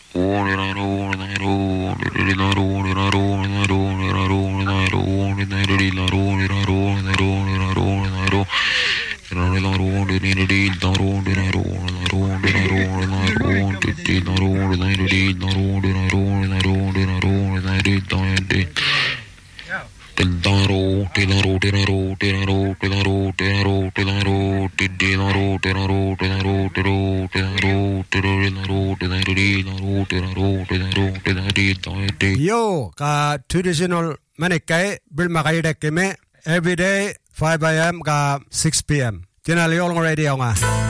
Yo ka traditional manikai bil makai dekeme every day 5 a.m. ka 6 p.m. Channel Yolong Radio nga.